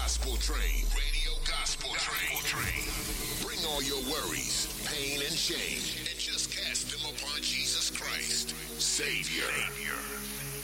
Gospel Train. Radio Gospel Train. Bring all your worries, pain, and shame, and just cast them upon Jesus Christ, Savior.